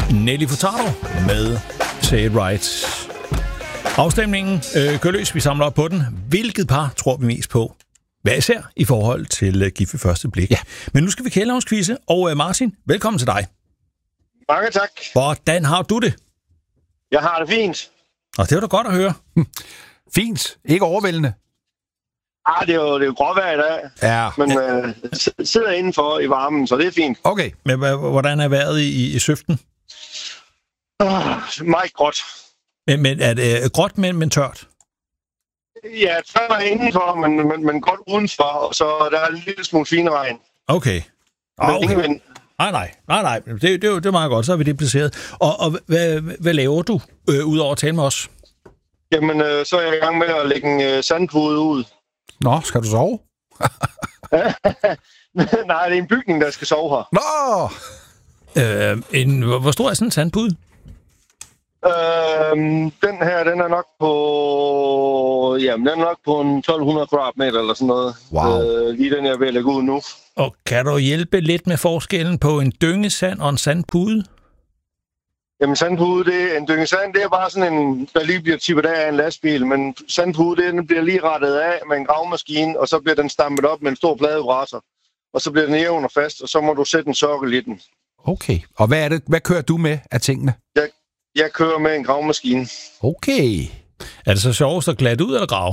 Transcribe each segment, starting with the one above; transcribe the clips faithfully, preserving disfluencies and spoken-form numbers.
Nelly Furtado med Say It Right. Afstemningen øh, kører løs, vi samler op på den. Hvilket par tror vi mest på? Hvad især i forhold til uh, Gift ved første blik? Ja. Men nu skal vi kælderhavnsquizze, og uh, Martin, velkommen til dig. Mange tak. Hvordan har du det? Jeg har det fint. Og det var da godt at høre. Fint. Ikke overvældende. Ah, det er jo, det er jo gråvejr i dag. Ja. Men øh, sidder indenfor i varmen, så det er fint. Okay. Men hvordan er vejret i, i Søften? Uh, meget gråt. Men, men er det gråt, men, men tørt? Ja, tørt indenfor, men, men, men godt udenfor, og så der er en lille smule fin regn. Okay. Ah, okay. Men, nej, nej, nej, nej. Det, det, det er meget godt, så har vi det placeret. Og, og hvad, hvad laver du, øh, udover at tale med os? Jamen, øh, så er jeg i gang med at lægge en øh, sandpude ud. Nå, skal du sove? Nej, det er en bygning, der skal sove her. Nå! Øh, en, hvor stor er sådan en sandpude? Øh, den her, den er nok på... Jamen, den er nok på en tolv hundrede kvadratmeter eller sådan noget. Wow. Øh, lige den, jeg vil lægge ud nu. Og kan du hjælpe lidt med forskellen på en dyngesand og en sandpude? Jamen, sandpude, det, en dynge sand, det er bare sådan en, der lige bliver tippet af en lastbil, men sandpude, det, den bliver lige rettet af med en gravmaskine, og så bliver den stampet op med en stor pladebrasser, og så bliver den jævn og fast, og så må du sætte en sokkel i den. Okay. Og hvad er det? Hvad kører du med af tingene? Jeg, jeg kører med en gravmaskine. Okay. Er det så sjovest at glatte ud eller grave?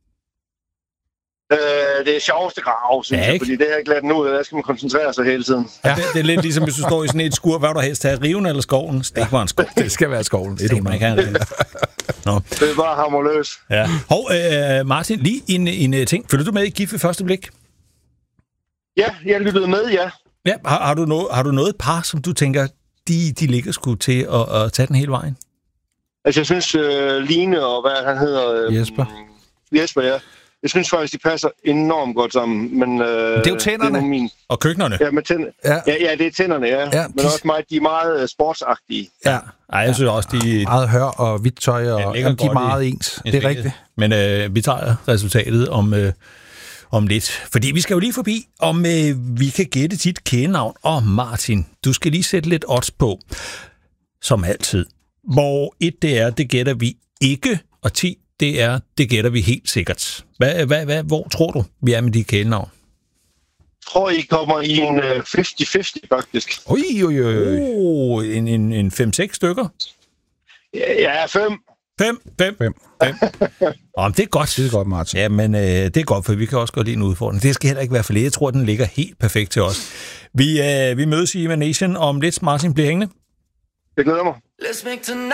Øh, det er sjoveste grave, synes ja, jeg, fordi det her glatten ud, der skal man koncentrere sig hele tiden. Ja. Det, det er lidt ligesom, hvis du står i sådan et skur, hvad du helst have, riven eller skoven? Stik mig en skov. Det skal være skoven. Stik mig kan Nå. Det er bare hammerløs. Ja. Hov, øh, Martin, lige en, en ting. Følger du med i Gift ved første blik? Ja, jeg lyttede med, ja. Ja, har, har, du, no, har du noget par, som du tænker, de, de ligger sgu til at, at tage den hele vejen? Altså, jeg synes, uh, Line og hvad han hedder... Uh, Jesper. Jesper, ja. Jeg synes faktisk, de passer enormt godt sammen, men... Uh, det er jo tænderne. Det er min... Og køkkenerne. Ja, med tænd... ja. Ja, ja, det er tænderne, ja. ja men de... også meget, de er meget uh, sportsagtige. Ja, Ej, jeg synes også, de... Meget hør og hvidt tøj, og ja, de er meget i, ens. Det er rigtigt. Men øh, vi tager resultatet om, øh, om lidt. Fordi vi skal jo lige forbi, om øh, vi kan gætte dit kælenavn. Og Martin, du skal lige sætte lidt odds på, som altid. Hvor et det er, det gætter vi ikke, og ti det er, det gætter vi helt sikkert. Hvad, hvad, hvad, hvor tror du, vi er med dit kælenavn? Jeg tror, I kommer i en uh, halvtreds halvtreds, faktisk. Oj, oj, oj. Oh, en, en, en fem seks stykker? Ja, ja fem. Fem, fem, fem. fem. Om det er godt. Det er godt, Martin. Ja, men øh, det er godt, for vi kan også godt lide en udfordring. Det skal heller ikke være for lidt. Jeg tror, den ligger helt perfekt til os. Vi, øh, vi mødes i Emanation om lidt. Martin bliver hængende. Jeg glæder mig. Let's make tonight